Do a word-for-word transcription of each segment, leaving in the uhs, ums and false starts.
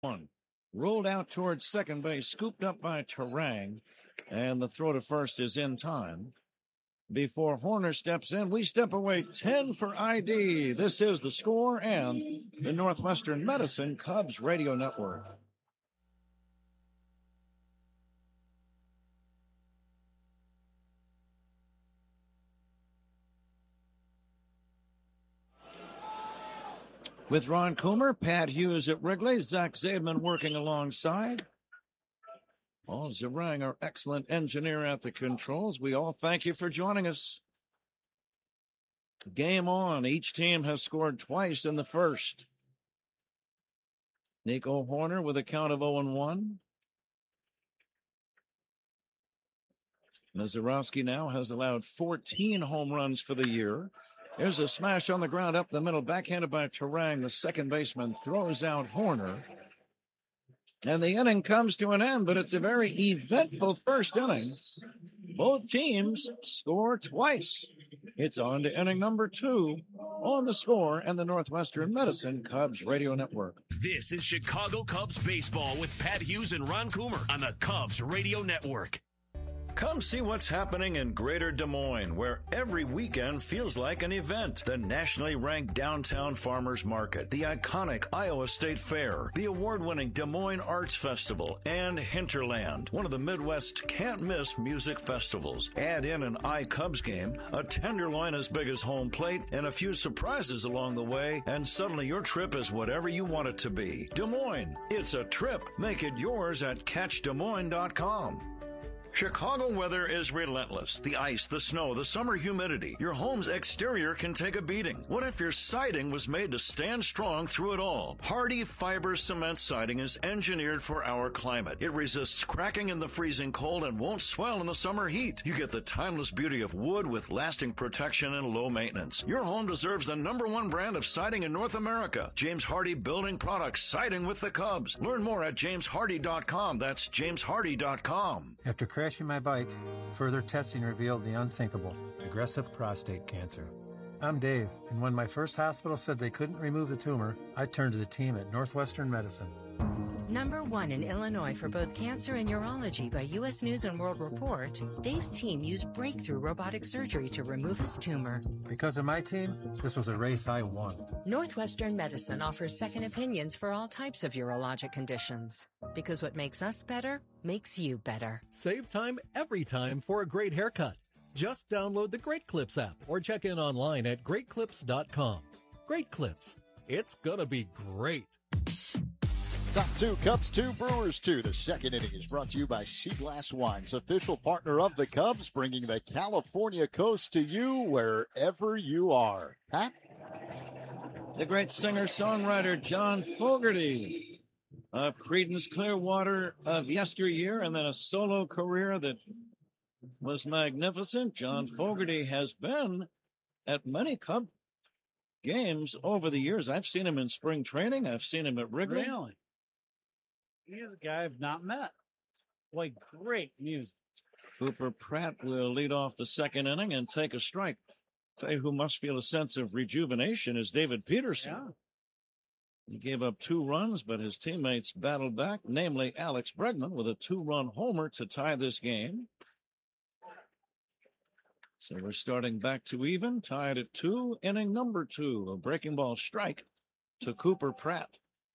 One. Rolled out towards second base, scooped up by Terang, and the throw to first is in time. Before Horner steps in, we step away ten for I D. This is The Score and the Northwestern Medicine Cubs Radio Network. With Ron Coomer, Pat Hughes at Wrigley, Zach Zaidman working alongside. Paul Zarang, our excellent engineer at the controls. We all thank you for joining us. Game on. Each team has scored twice in the first. Nico Horner with a count of oh and one. Mazeroski now has allowed fourteen home runs for the year. There's a smash on the ground up the middle, backhanded by Terang. The second baseman throws out Horner. And the inning comes to an end, but it's a very eventful first inning. Both teams score twice. It's on to inning number two on The Score and the Northwestern Medicine Cubs Radio Network. This is Chicago Cubs baseball with Pat Hughes and Ron Coomer on the Cubs Radio Network. Come see what's happening in Greater Des Moines, where every weekend feels like an event. The nationally ranked Downtown Farmers Market, the iconic Iowa State Fair, the award-winning Des Moines Arts Festival, and Hinterland, one of the Midwest's can't-miss music festivals. Add in an iCubs game, a tenderloin as big as home plate, and a few surprises along the way, and suddenly your trip is whatever you want it to be. Des Moines, it's a trip. Make it yours at catch des moines dot com. Chicago weather is relentless. The ice, the snow, the summer humidity. Your home's exterior can take a beating. What if your siding was made to stand strong through it all? Hardy Fiber Cement Siding is engineered for our climate. It resists cracking in the freezing cold and won't swell in the summer heat. You get the timeless beauty of wood with lasting protection and low maintenance. Your home deserves the number one brand of siding in North America. James Hardy Building Products, siding with the Cubs. Learn more at james hardy dot com. That's james hardy dot com. After crashing my bike, further testing revealed the unthinkable, aggressive prostate cancer. I'm Dave, and when my first hospital said they couldn't remove the tumor, I turned to the team at Northwestern Medicine. Number one in Illinois for both cancer and urology by U S News and World Report, Dave's team used breakthrough robotic surgery to remove his tumor. Because of my team, this was a race I won. Northwestern Medicine offers second opinions for all types of urologic conditions. Because what makes us better makes you better. Save time every time for a great haircut. Just download the Great Clips app or check in online at great clips dot com. Great Clips. It's gonna be great. Top two, Cubs two, Brewers two. The second inning is brought to you by Sea Glass Wines, official partner of the Cubs, bringing the California coast to you wherever you are. Pat? The great singer-songwriter John Fogerty of Creedence Clearwater of yesteryear, and then a solo career that was magnificent. John Fogerty has been at many Cub games over the years. I've seen him in spring training. I've seen him at Wrigley. Really? He is a guy I've not met. Like, great music. Cooper Pratt will lead off the second inning and take a strike. Tell you who must feel a sense of rejuvenation is David Peterson. Yeah. He gave up two runs, but his teammates battled back, namely Alex Bregman with a two-run homer to tie this game. So we're starting back to even, tied at two, inning number two, a breaking ball strike to Cooper Pratt.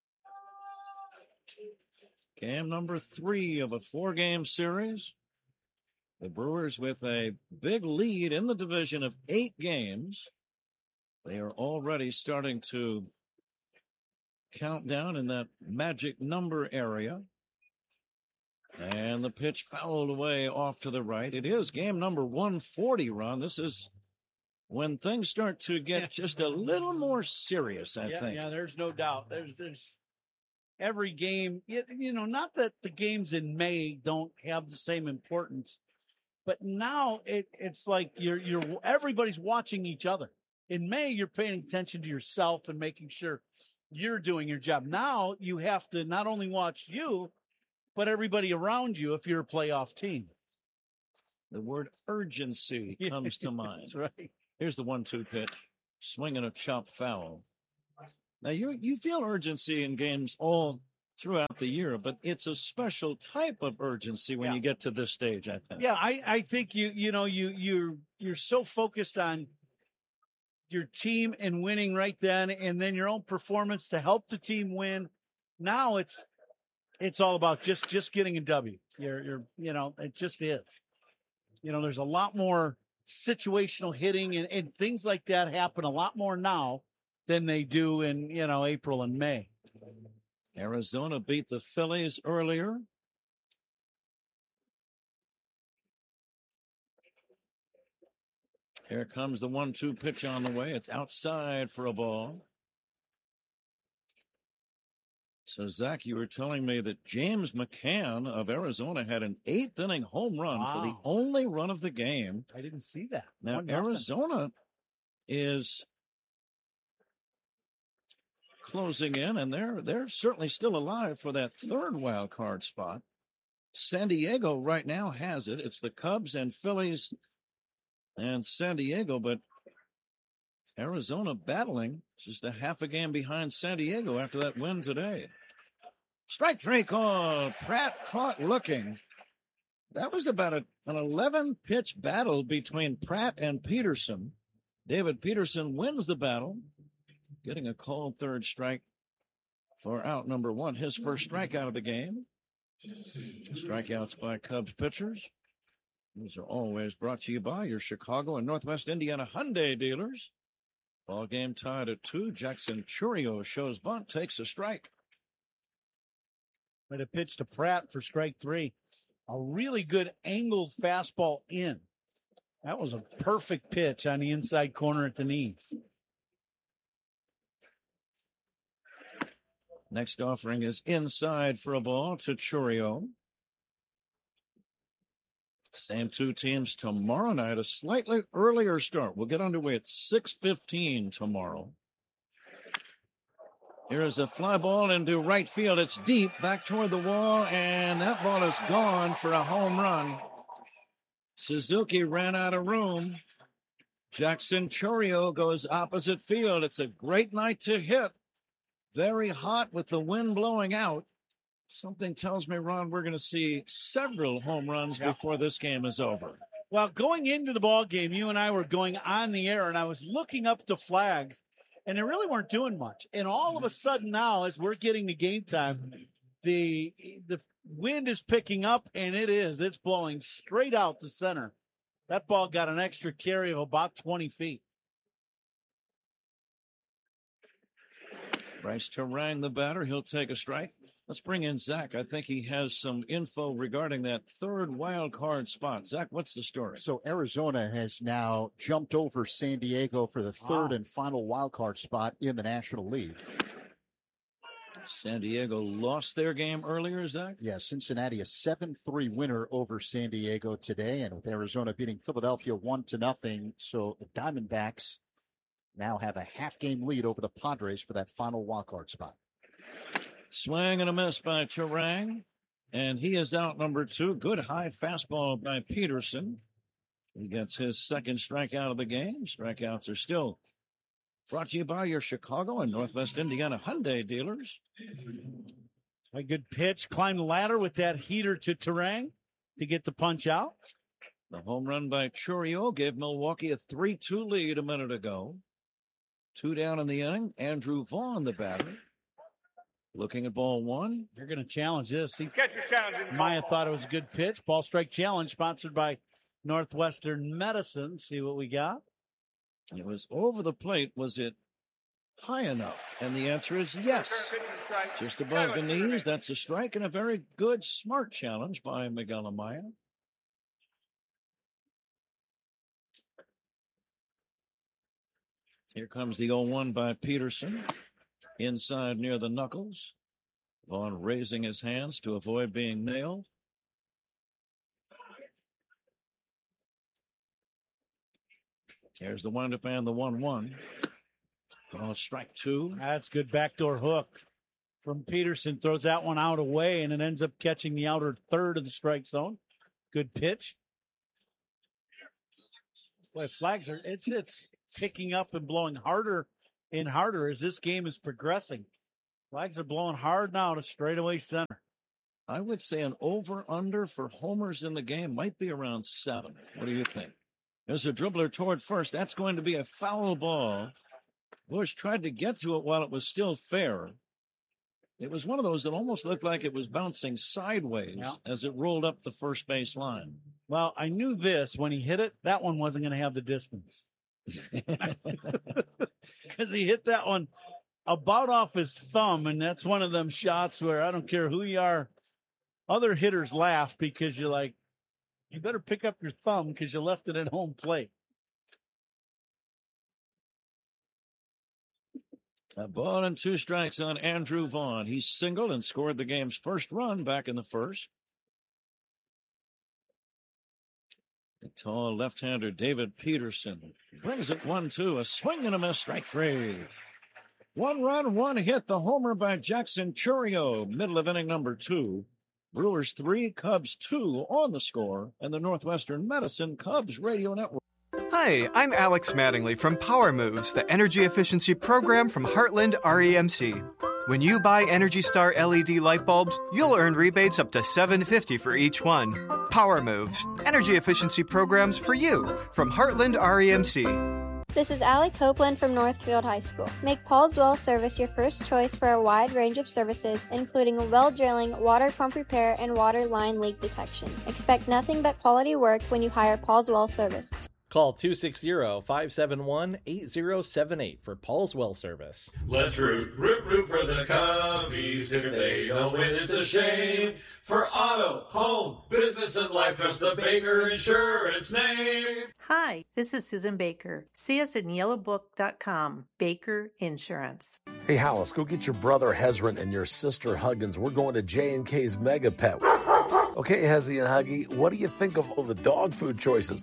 Game number three of a four-game series. The Brewers with a big lead in the division of eight games. They are already starting to count down in that magic number area. And the pitch fouled away off to the right. It is game number one forty, Ron. This is when things start to get yeah. just a little more serious, I yeah, think. Yeah, there's no doubt. There's, there's every game, you know, not that the games in May don't have the same importance, but now it, it's like you're, you're, everybody's watching each other. In May, you're paying attention to yourself and making sure you're doing your job. Now you have to not only watch you, but everybody around you if you're a playoff team. The word urgency comes to mind. That's right. Here's the one two pitch. Swinging a chop foul. Now, you you feel urgency in games all throughout the year, but it's a special type of urgency when Yeah. you get to this stage, I think. Yeah, I, I think you you know you you you're so focused on your team and winning right then, and then your own performance to help the team win. Now it's it's all about just just getting a W. You're you're you know it just is. You know, there's a lot more situational hitting and, and things like that happen a lot more now than they do in you know April and May. Arizona beat the Phillies earlier. Here comes the one two pitch on the way. It's outside for a ball. So, Zach, you were telling me that James McCann of Arizona had an eighth inning home run Wow. for the only run of the game. I didn't see that. Now, One nothing. Arizona is closing in, and they're they're certainly still alive for that third wild card spot. San Diego right now has it. It's the Cubs and Phillies and San Diego, but Arizona battling just a half a game behind San Diego after that win today. Strike three call. Pratt caught looking. That was about a, an eleven pitch battle between Pratt and Peterson. David Peterson wins the battle, getting a called third strike for out number one, his first strikeout of the game. Strikeouts by Cubs pitchers. These are always brought to you by your Chicago and Northwest Indiana Hyundai dealers. Ball game tied at two. Jackson Churio shows bunt, takes a strike. But a pitch to Pratt for strike three. A really good angled fastball in. That was a perfect pitch on the inside corner at the knees. Next offering is inside for a ball to Churio. Same two teams tomorrow night, a slightly earlier start. We'll get underway at six fifteen tomorrow. Here is a fly ball into right field. It's deep, back toward the wall, and that ball is gone for a home run. Suzuki ran out of room. Jackson Churio goes opposite field. It's a great night to hit. Very hot with the wind blowing out. Something tells me, Ron, we're going to see several home runs Yep. before this game is over. Well, going into the ball game, you and I were going on the air, and I was looking up the flags, and they really weren't doing much. And all of a sudden now, as we're getting to game time, the the wind is picking up, and it is. It's blowing straight out the center. That ball got an extra carry of about twenty feet. Bryce Terang, the batter, he'll take a strike. Let's bring in Zach. I think he has some info regarding that third wild card spot. Zach, what's the story? So Arizona has now jumped over San Diego for the third Wow. and final wild card spot in the National League. San Diego lost their game earlier, Zach? Yeah, Cincinnati a seven three winner over San Diego today, and with Arizona beating Philadelphia one to nothing, so the Diamondbacks now have a half game lead over the Padres for that final wild card spot. Swing and a miss by Terang, and he is out number two. Good high fastball by Peterson. He gets his second strikeout of the game. Strikeouts are still brought to you by your Chicago and Northwest Indiana Hyundai dealers. A good pitch. Climb the ladder with that heater to Terang to get the punch out. The home run by Churio gave Milwaukee a three two lead a minute ago. Two down in the inning. Andrew Vaughn, the batter. Looking at ball one. They're going to challenge this. He, Catch your challenge. Maya thought it was a good pitch. Ball strike challenge sponsored by Northwestern Medicine. See what we got. It was over the plate. Was it high enough? And the answer is yes. Just above the knees. That's a strike and a very good, smart challenge by Miguel Amaya. Here comes the oh one by Peterson. Inside near the knuckles. Vaughn raising his hands to avoid being nailed. Here's the windup and the one one. Oh, strike two. That's good backdoor hook from Peterson. Throws that one out away, and it ends up catching the outer third of the strike zone. Good pitch. Boy, flags are, it's, it's picking up and blowing harder and harder as this game is progressing. Flags are blowing hard now to straightaway center. I would say an over-under for homers in the game might be around seven. What do you think? There's a dribbler toward first. That's going to be a foul ball. Bush tried to get to it while it was still fair. It was one of those that almost looked like it was bouncing sideways yeah. as it rolled up the first base line. Well, I knew this when he hit it. That one wasn't going to have the distance. Because he hit that one about off his thumb, and that's one of them shots where I don't care who you are. Other hitters laugh because you're like, you better pick up your thumb because you left it at home plate. A ball and two strikes on Andrew Vaughn. He singled and scored the game's first run back in the first. The tall left-hander David Peterson brings it one two. A swing and a miss, strike three. One run, one hit. The homer by Jackson Churio, middle of inning number two. Brewers three, Cubs two on the score, and the Northwestern Medicine Cubs Radio Network. Hi, I'm Alex Mattingly from Power Moves, the energy efficiency program from Heartland R E M C. When you buy Energy Star L E D light bulbs, you'll earn rebates up to seven dollars and fifty cents for each one. Power Moves, energy efficiency programs for you from Heartland R E M C. This is Allie Copeland from Northfield High School. Make Paul's Well Service your first choice for a wide range of services, including well drilling, water pump repair, and water line leak detection. Expect nothing but quality work when you hire Paul's Well Service. Call two six zero, five seven one, eight zero seven eight for Paul's Well Service. Let's root, root, root for the Cubbies. If they don't win, it's a shame. For auto, home, business, and life, trust the Baker Insurance name. Hi, this is Susan Baker. See us at yellow book dot com. Baker Insurance. Hey, Hollis, go get your brother Hezron and your sister Huggins. We're going to J and K's Mega Pet. Okay, Hezzy and Huggy, what do you think of all the dog food choices?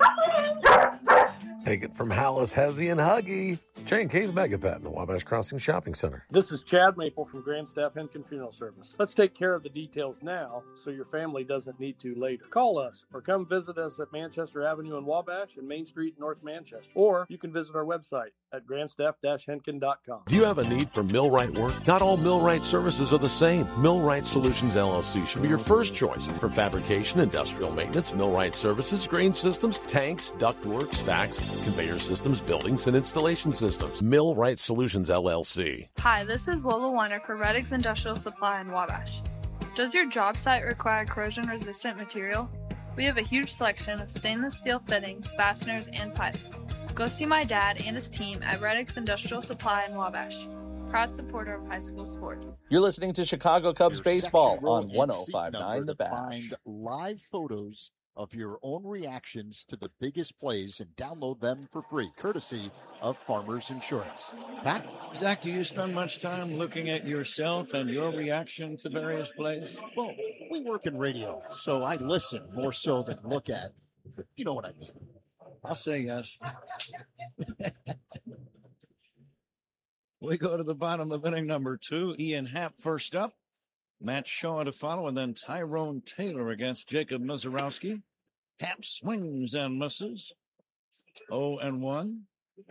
Take it from Hollis, Hezzy, and Huggy. J and K's Mega Pet in the Wabash Crossing Shopping Center. This is Chad Maple from Grand Staff Henkin Funeral Service. Let's take care of the details now so your family doesn't need to later. Call us or come visit us at Manchester Avenue in Wabash and Main Street in North Manchester. Or you can visit our website at grandstaff dash henkin dot com. Do you have a need for millwright work? Not all millwright services are the same. Millwright Solutions L L C should be your first choice for fabrication, industrial maintenance, millwright services, grain systems, tanks, ductwork, stacks, conveyor systems, buildings, and installation systems. Millwright Solutions L L C. Hi, this is Lola Weiner for Reddix Industrial Supply in Wabash. Does your job site require corrosion-resistant material? We have a huge selection of stainless steel fittings, fasteners, and pipe. Go see my dad and his team at Reddix Industrial Supply in Wabash. Proud supporter of high school sports. You're listening to Chicago Cubs Your baseball section row on and one oh seat five point nine number The to Bash. Find live photos of your own reactions to the biggest plays and download them for free, courtesy of Farmers Insurance. Pat? Zach, do you spend much time looking at yourself and your reaction to various plays? Well, we work in radio, so I listen more so than look at. You know what I mean. I'll say yes. We go to the bottom of inning number two. Ian Happ first up. Matt Shaw to follow, and then Tyrone Taylor against Jacob Mizorowski. Happ swings and misses. oh and one.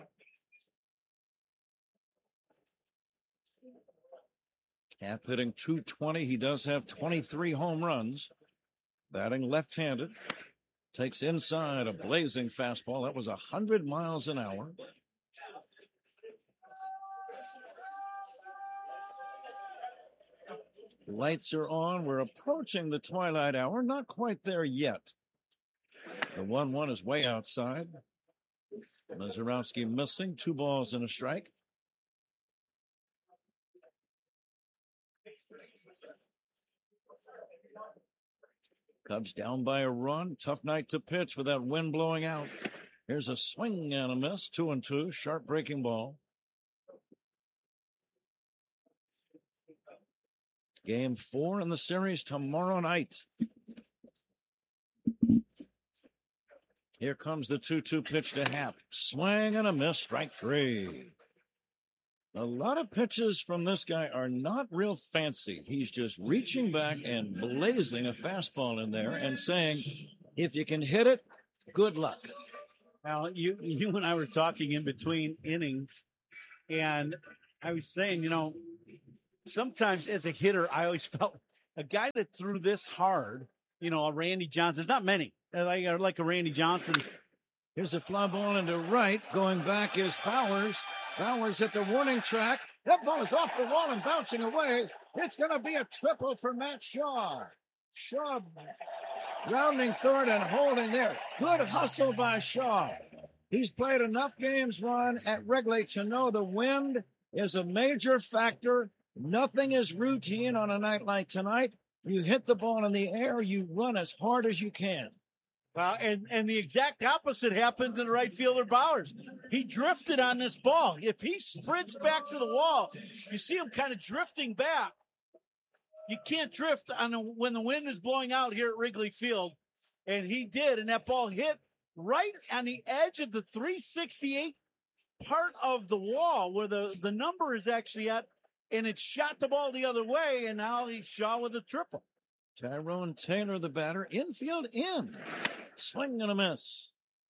Happ hitting two twenty. He does have twenty-three home runs. Batting left-handed. Takes inside a blazing fastball. That was one hundred miles an hour. Lights are on. We're approaching the twilight hour. Not quite there yet. The one one is way outside. Mizorowski missing. Two balls and a strike. Cubs down by a run. Tough night to pitch with that wind blowing out. Here's a swing and a miss. Two and two. Sharp breaking ball. Game four in the series tomorrow night. Here comes the two two pitch to Happ. Swing and a miss. Strike three. A lot of pitches from this guy are not real fancy. He's just reaching back and blazing a fastball in there and saying, if you can hit it, good luck. Now, you, you and I were talking in between innings, and I was saying, you know, sometimes as a hitter, I always felt a guy that threw this hard, you know, a Randy Johnson, there's not many, like, like a Randy Johnson. Here's a fly ball into right. Going back is Bowers. Bowers at the warning track. That ball is off the wall and bouncing away. It's going to be a triple for Matt Shaw. Shaw rounding third and holding there. Good hustle by Shaw. He's played enough games, Ron, at Wrigley to know the wind is a major factor. Nothing is routine on a night like tonight. You hit the ball in the air, you run as hard as you can. Well, and, and the exact opposite happened to the right fielder Bowers. He drifted on this ball. If he sprints back to the wall, you see him kind of drifting back. You can't drift on a, when the wind is blowing out here at Wrigley Field. And he did, and that ball hit right on the edge of the three sixty-eight part of the wall where the, the number is actually at, and it shot the ball the other way, and now he's Shaw with a triple. Tyrone Taylor, the batter, infield in. Swing and a miss.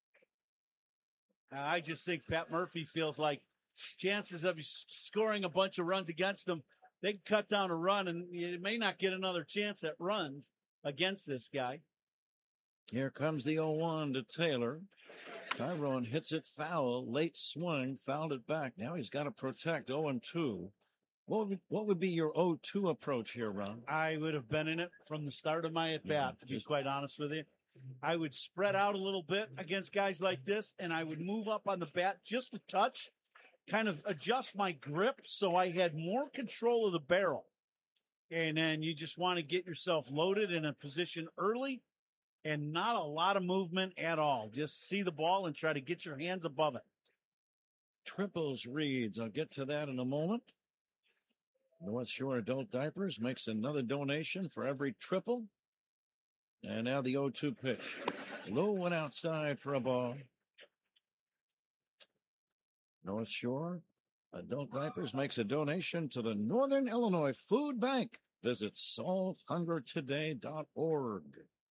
I just think Pat Murphy feels like chances of scoring a bunch of runs against them, they can cut down a run, and you may not get another chance at runs against this guy. Here comes the oh one to Taylor. Tyrone hits it foul. Late swing, fouled it back. Now he's got to protect oh and two. What would, what would be your oh two approach here, Ron? I would have been in it from the start of my at-bat, to be quite honest with you. I would spread out a little bit against guys like this, and I would move up on the bat just a touch, kind of adjust my grip so I had more control of the barrel. And then you just want to get yourself loaded in a position early and not a lot of movement at all. Just see the ball and try to get your hands above it. Triples reads. I'll get to that in a moment. North Shore Adult Diapers makes another donation for every triple. And now the oh two pitch. Low and outside for a ball. North Shore Adult Diapers makes a donation to the Northern Illinois Food Bank. Visit solve hunger today dot org.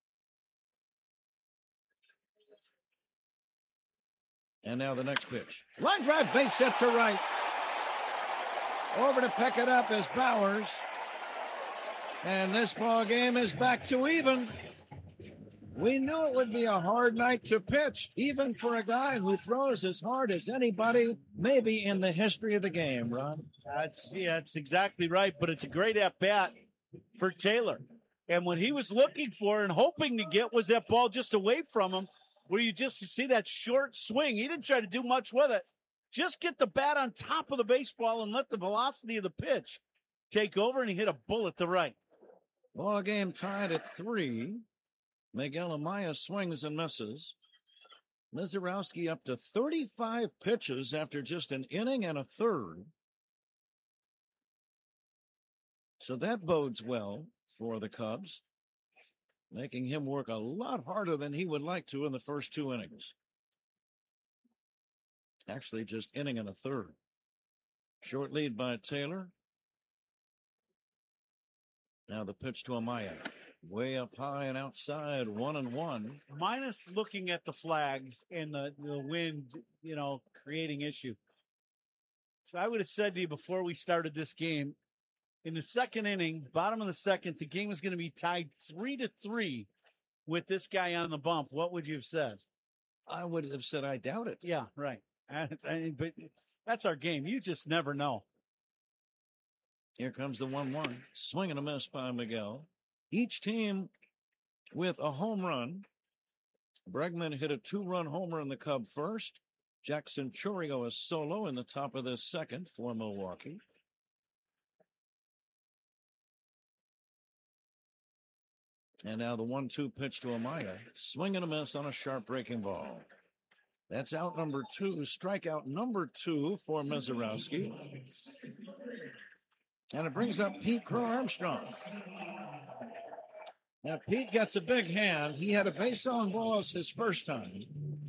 And now the next pitch. Line drive, base set to right. Over to pick it up is Bowers. And this ball game is back to even. We knew it would be a hard night to pitch, even for a guy who throws as hard as anybody, maybe in the history of the game, Ron. That's, yeah, that's exactly right, but it's a great at-bat for Taylor. And what he was looking for and hoping to get was that ball just away from him, where you just see that short swing. He didn't try to do much with it. Just get the bat on top of the baseball and let the velocity of the pitch take over, and he hit a bullet to right. Ball game tied at three. Miguel Amaya swings and misses. Mizorowski up to thirty-five pitches after just an inning and a third. So that bodes well for the Cubs, making him work a lot harder than he would like to in the first two innings. Actually, just inning and a third. Short lead by Taylor. Now the pitch to Amaya. Way up high and outside, one and one. Minus looking at the flags and the, the wind, you know, creating issue. So I would have said to you before we started this game, in the second inning, bottom of the second, the game was going to be tied three to three with this guy on the bump. What would you have said? I would have said I doubt it. Yeah, right. I, I, but that's our game. You just never know. Here comes the one one. Swing and a miss by Miguel. Each team with a home run. Bregman hit a two-run homer in the Cub first. Jackson Chourio is solo in the top of this second for Milwaukee. And now the one two pitch to Amaya. Swing and a miss on a sharp breaking ball. That's out number two. Strikeout number two for Mizorowski. And it brings up Pete Crow Armstrong. Now, Pete gets a big hand. He had a base on balls his first time.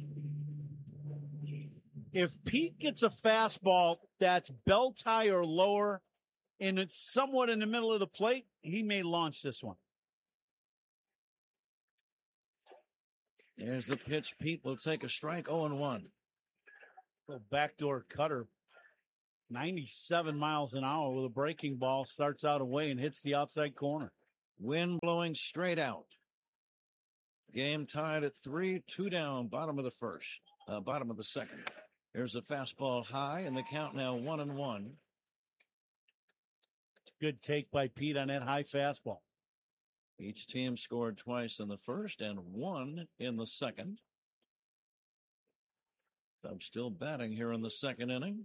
If Pete gets a fastball that's bell tie or lower, and it's somewhat in the middle of the plate, he may launch this one. There's the pitch. Pete will take a strike, oh and one. Little backdoor cutter. ninety-seven miles an hour with a breaking ball, starts out away and hits the outside corner. Wind blowing straight out. Game tied at three, two down, bottom of the first, uh, bottom of the second. Here's a fastball high, and the count now one and one. Good take by Pete on that high fastball. Each team scored twice in the first and one in the second. Cubs still batting here in the second inning.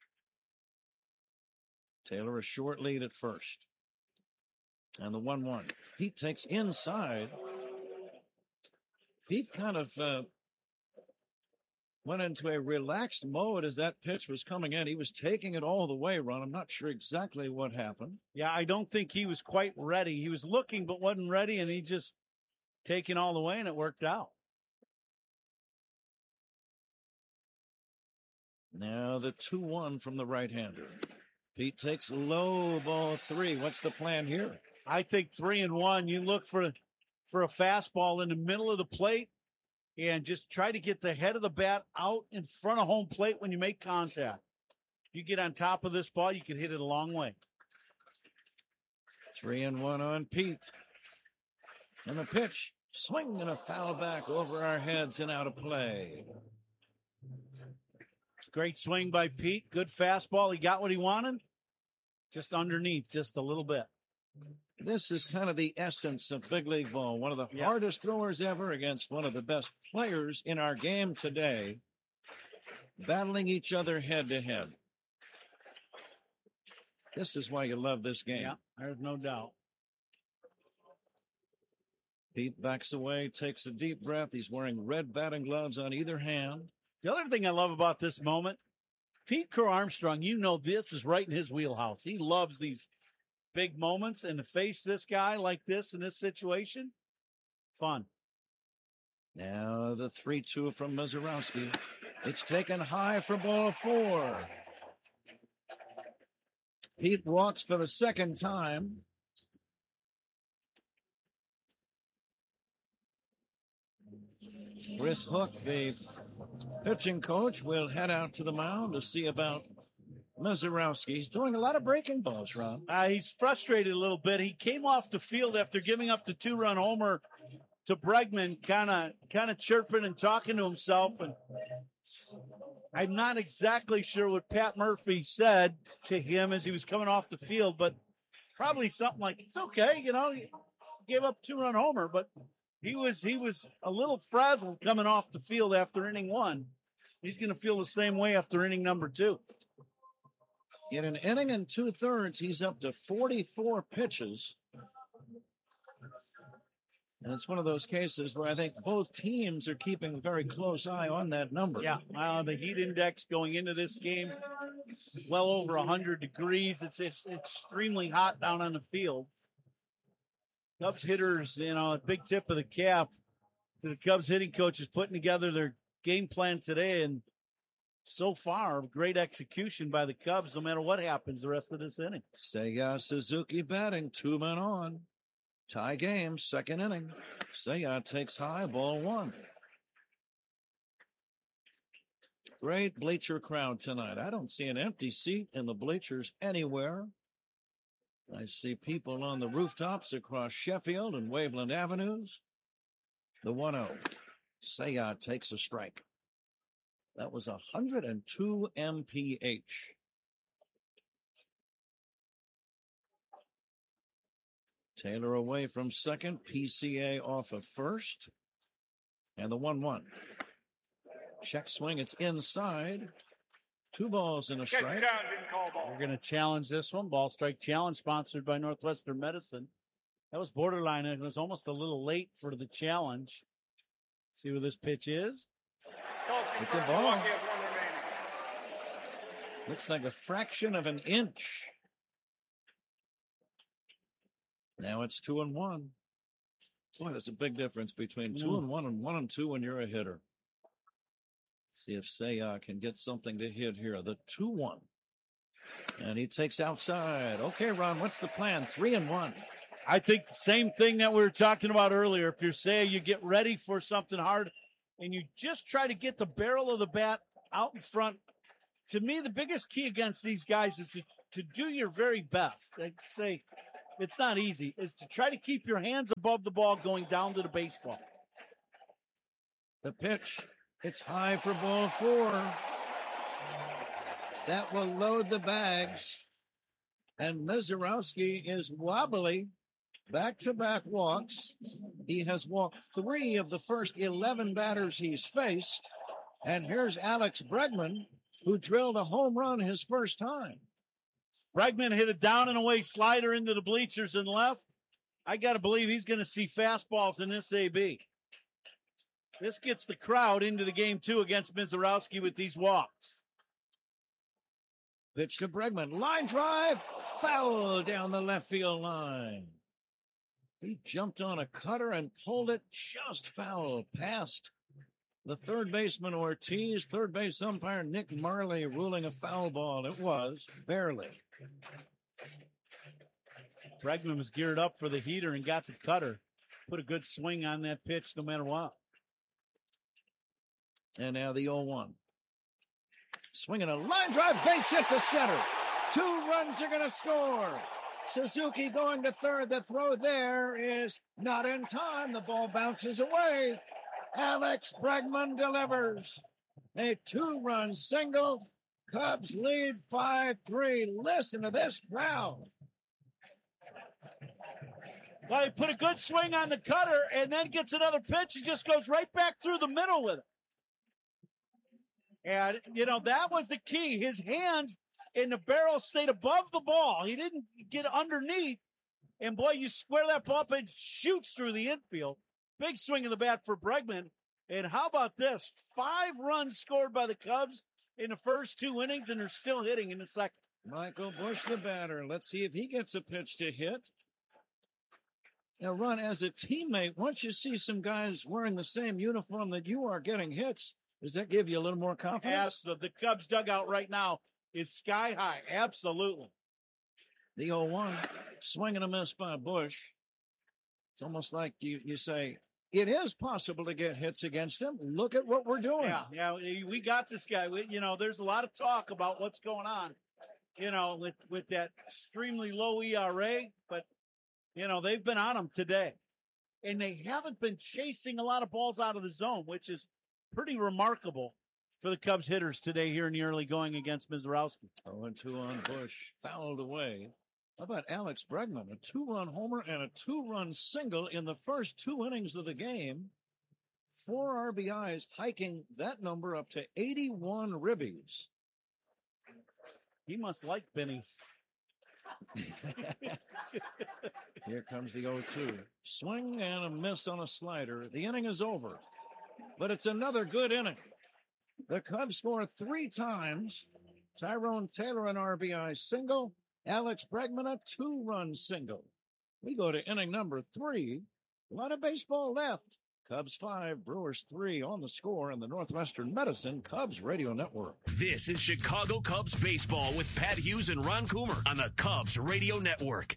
Taylor a short lead at first. And the one one. Pete takes inside. Pete kind of uh, went into a relaxed mode as that pitch was coming in. He was taking it all the way, Ron. I'm not sure exactly what happened. Yeah, I don't think he was quite ready. He was looking but wasn't ready, and he just taking all the way, and it worked out. Now the two one from the right-hander. Pete takes low, ball three. What's the plan here? I think three and one. You look for, for a fastball in the middle of the plate and just try to get the head of the bat out in front of home plate when you make contact. You get on top of this ball, you can hit it a long way. Three and one on Pete. And the pitch, swing and a foul back over our heads and out of play. Great swing by Pete. Good fastball. He got what he wanted. Just underneath, just a little bit. This is kind of the essence of big league ball. One of the yeah. hardest throwers ever against one of the best players in our game today. Battling each other head to head. This is why you love this game. Yeah, there's no doubt. Pete backs away, takes a deep breath. He's wearing red batting gloves on either hand. The other thing I love about this moment, Pete Crow Armstrong, you know this is right in his wheelhouse. He loves these big moments, and to face this guy like this in this situation, fun. Now the three two from Mazeroski. It's taken high for ball four. Pete walks for the second time. Chris Hook, the pitching coach, will head out to the mound to see about Mazeroski. He's throwing a lot of breaking balls, Ron. Uh, he's frustrated a little bit. He came off the field after giving up the two-run homer to Bregman, kind of kind of chirping and talking to himself. And I'm not exactly sure what Pat Murphy said to him as he was coming off the field, but probably something like, it's okay, you know, he gave up a two-run homer, but he was he was a little frazzled coming off the field after inning one. He's going to feel the same way after inning number two. In an inning and two-thirds, he's up to forty-four pitches. And it's one of those cases where I think both teams are keeping a very close eye on that number. Yeah, uh, the heat index going into this game, well over one hundred degrees. It's, it's extremely hot down on the field. Cubs hitters, you know, a big tip of the cap to the Cubs hitting coaches putting together their game plan today. And so far, great execution by the Cubs, no matter what happens the rest of this inning. Seiya Suzuki batting, two men on. Tie game, second inning. Seiya takes high, ball one. Great bleacher crowd tonight. I don't see an empty seat in the bleachers anywhere. I see people on the rooftops across Sheffield and Waveland Avenues. The one oh. Seiya takes a strike. That was one hundred two M P H. Taylor away from second. P C A off of first. And the one one. Check swing. It's inside. Two balls and a strike. We're going to challenge this one. Ball strike challenge sponsored by Northwestern Medicine. That was borderline. It was almost a little late for the challenge. See where this pitch is. It's a ball. Looks like a fraction of an inch. Now it's two and one. Boy, there's a big difference between two and one and one and two when you're a hitter. Let's see if Seiya can get something to hit here. The two one. And he takes outside. Okay, Ron, what's the plan? Three and one. I think the same thing that we were talking about earlier. If you're saying you get ready for something hard and you just try to get the barrel of the bat out in front to me, the biggest key against these guys is to, to do your very best. I'd say it's not easy. Is to try to keep your hands above the ball going down to the baseball. The pitch. It's high for ball four. That will load the bags. And Mizorowski is wobbly. Back-to-back walks. He has walked three of the first eleven batters he's faced. And here's Alex Bregman, who drilled a home run his first time. Bregman hit a down and away slider into the bleachers and left. I got to believe he's going to see fastballs in this A B. This gets the crowd into the game, too, against Mizorowski with these walks. Pitch to Bregman. Line drive. Foul down the left field line. He jumped on a cutter and pulled it just foul past the third baseman Ortiz. Third base umpire Nick Marley ruling a foul ball. It was, barely. Bregman was geared up for the heater and got the cutter. Put a good swing on that pitch no matter what. And now the oh one. Swinging a line drive, base hit to center. Two runs are going to score. Suzuki going to third. The throw there is not in time. The ball bounces away. Alex Bregman delivers a two-run single. Cubs lead five three. Listen to this crowd. Well, he put a good swing on the cutter and then gets another pitch. He just goes right back through the middle with it. And, you know, that was the key. His hands in the barrel stayed above the ball. He didn't get underneath. And, boy, you square that ball up and shoots through the infield. Big swing of the bat for Bregman. And how about this? Five runs scored by the Cubs in the first two innings, and they're still hitting in the second. Michael Busch, the batter. Let's see if he gets a pitch to hit. Now, Ron, as a teammate, once you see some guys wearing the same uniform that you are getting hits, does that give you a little more confidence? Absolutely. The Cubs dugout right now is sky high. Absolutely. The oh one, swing and a miss by Busch. It's almost like you, you say, it is possible to get hits against him. Look at what we're doing. Yeah, yeah, we got this guy. We, you know, there's a lot of talk about what's going on, you know, with, with that extremely low E R A. But, you know, they've been on him today. And they haven't been chasing a lot of balls out of the zone, which is pretty remarkable for the Cubs hitters today here in the early going against Mizorowski. oh and two on Busch, fouled away. How about Alex Bregman? A two-run homer and a two-run single in the first two innings of the game. Four R B Is, hiking that number up to eighty-one ribbies. He must like Benny's. Here comes the oh two. Swing and a miss on a slider. The inning is over. But it's another good inning. The Cubs score three times. Tyrone Taylor an R B I single. Alex Bregman a two-run single. We go to inning number three. A lot of baseball left. Cubs five, Brewers three on the Score in the Northwestern Medicine Cubs Radio Network. This is Chicago Cubs baseball with Pat Hughes and Ron Coomer on the Cubs Radio Network.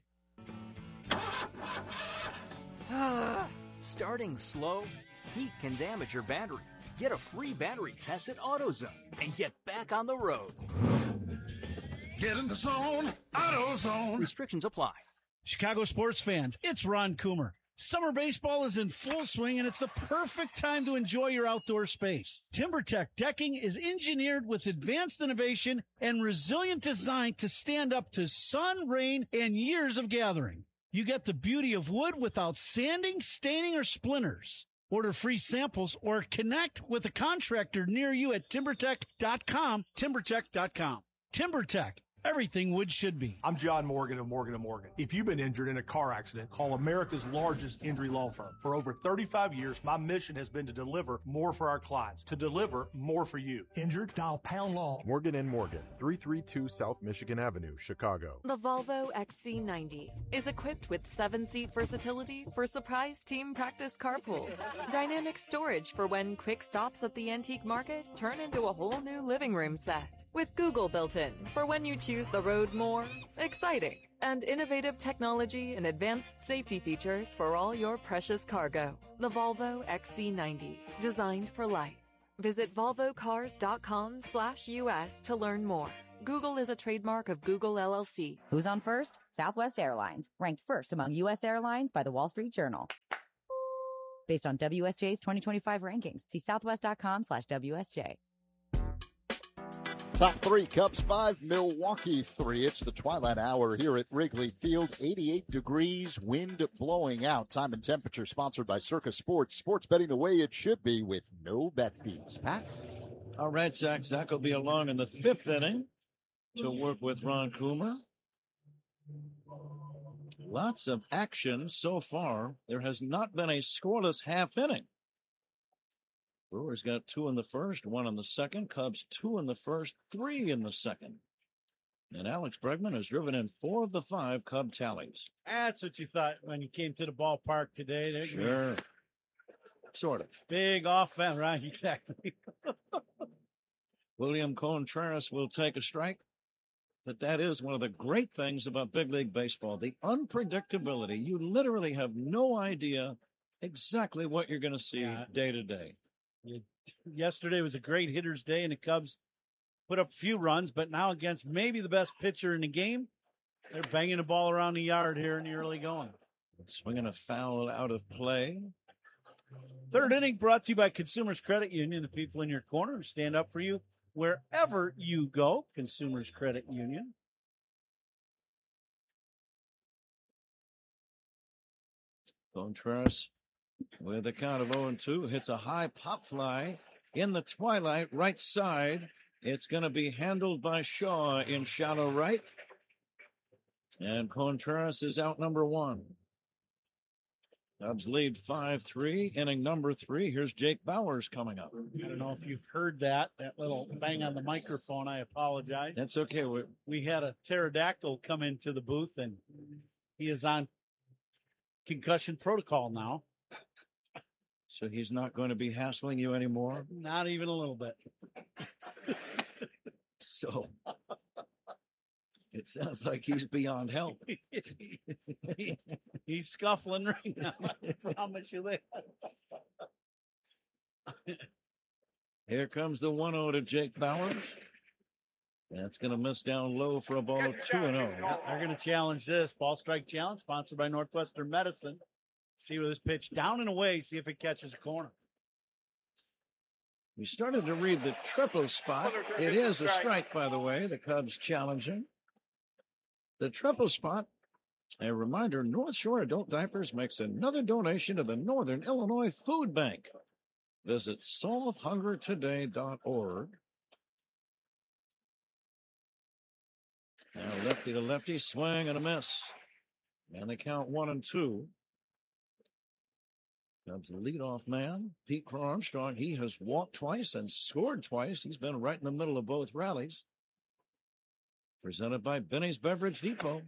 Starting slow? Heat can damage your battery. Get a free battery test at AutoZone and get back on the road. Get in the zone, AutoZone. Restrictions apply. Chicago sports fans, it's Ron Coomer. Summer baseball is in full swing, and it's the perfect time to enjoy your outdoor space. TimberTech decking is engineered with advanced innovation and resilient design to stand up to sun, rain, and years of gathering. You get the beauty of wood without sanding, staining, or splinters. Order free samples or connect with a contractor near you at timber tech dot com, timber tech dot com. TimberTech. Everything wood should be. I'm John Morgan of Morgan and Morgan. If you've been injured in a car accident, call America's largest injury law firm. For over thirty-five years, my mission has been to deliver more for our clients, to deliver more for you. Injured? Dial pound law. Morgan and Morgan, three thirty-two South Michigan Avenue, Chicago. The Volvo X C ninety is equipped with seven-seat versatility for surprise team practice carpools, dynamic storage for when quick stops at the antique market turn into a whole new living room set, with Google built in for when you choose the road more exciting, and innovative technology and advanced safety features for all your precious cargo. The Volvo X C ninety, designed for life. Visit volvocars.com slash US to learn more. Google is a trademark of Google L L C. Who's on first? Southwest Airlines, ranked first among U S airlines by the Wall Street Journal. Based on W S J's twenty twenty-five rankings. See southwest.com slash WSJ. Top three, Cubs five, Milwaukee three. It's the twilight hour here at Wrigley Field. eighty-eight degrees, wind blowing out. Time and temperature sponsored by Circa Sports. Sports betting the way it should be with no bet fees. Pat? All right, Zach. Zach will be along in the fifth inning to work with Ron Coomer. Lots of action so far. There has not been a scoreless half inning. Brewers got two in the first, one in the second. Cubs two in the first, three in the second. And Alex Bregman has driven in four of the five Cub tallies. That's what you thought when you came to the ballpark today. They're Sure. Sort of. Big offense, right? Exactly. William Contreras will take a strike. But that is one of the great things about big league baseball, the unpredictability. You literally have no idea exactly what you're going to see yeah. day to day. Yesterday was a great hitter's day, and the Cubs put up a few runs, but now against maybe the best pitcher in the game, they're banging the ball around the yard here in the early going. Swinging a foul out of play. Third inning brought to you by Consumers Credit Union, the people in your corner who stand up for you wherever you go. Consumers Credit Union. Contreras with a count of oh and two, hits a high pop fly in the twilight right side. It's going to be handled by Shaw in shallow right. And Contreras is out number one. Cubs lead five three, inning number three. Here's Jake Bauers coming up. I don't know if you've heard that, that little bang on the microphone. I apologize. That's okay. We, we had a pterodactyl come into the booth, and he is on concussion protocol now. So he's not going to be hassling you anymore? Not even a little bit. So it sounds like he's beyond help. he, he's scuffling right now. I promise you that. Here comes the one oh to Jake Bauers. That's going to miss down low for a ball two and oh. They're going to challenge this. Ball strike challenge sponsored by Northwestern Medicine. See with this pitch down and away, see if it catches a corner. We started to read the triple spot. It is a strike, by the way. The Cubs challenging. The triple spot, a reminder, North Shore Adult Diapers makes another donation to the Northern Illinois Food Bank. Visit solve hunger today dot org. Now lefty to lefty, swing and a miss. And they count one and two. Cubs leadoff man, Pete Crow Armstrong. He has walked twice and scored twice. He's been right in the middle of both rallies. Presented by Benny's Beverage Depot.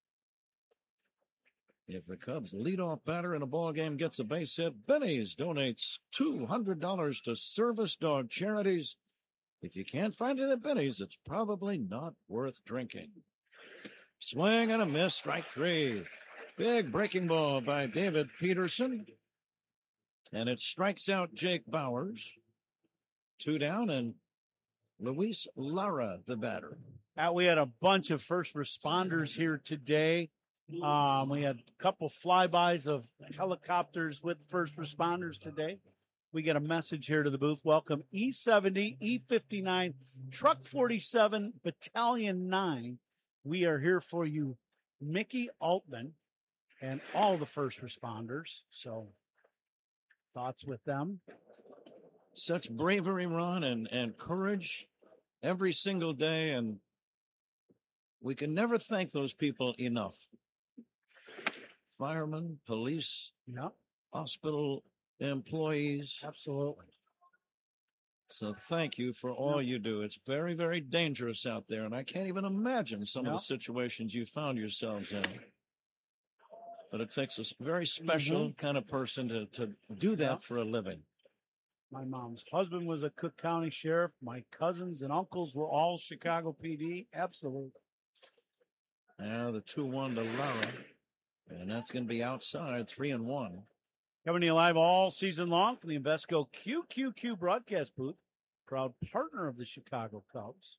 If the Cubs leadoff batter in a ball game gets a base hit, Benny's donates two hundred dollars to service dog charities. If you can't find it at Benny's, it's probably not worth drinking. Swing and a miss, strike three. Big breaking ball by David Peterson. And it strikes out Jake Bauers. Two down, and Luis Lara, the batter. Uh, we had a bunch of first responders here today. Um, we had a couple flybys of helicopters with first responders today. We get a message here to the booth. Welcome E seventy, E fifty-nine, Truck forty-seven, Battalion nine. We are here for you, Mickey Altman, and all the first responders. So thoughts with them? Such bravery, Ron, and, and courage every single day, and we can never thank those people enough. Firemen, police, yeah, hospital employees. Absolutely. So thank you for all you do. It's very, very dangerous out there, and I can't even imagine some Yeah. of the situations you found yourselves in. But it takes a very special Mhm. kind of person to, to do that Yeah. for a living. My mom's husband was a Cook County sheriff. My cousins and uncles were all Chicago P D. Absolutely. Now the two one to Lara, and that's going to be outside, three and one. Coming to you live all season long from the Invesco Q Q Q broadcast booth proud partner of the Chicago Cubs.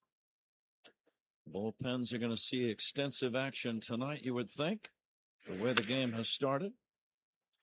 Bullpens are going to see extensive action tonight, you would think, the way the game has started.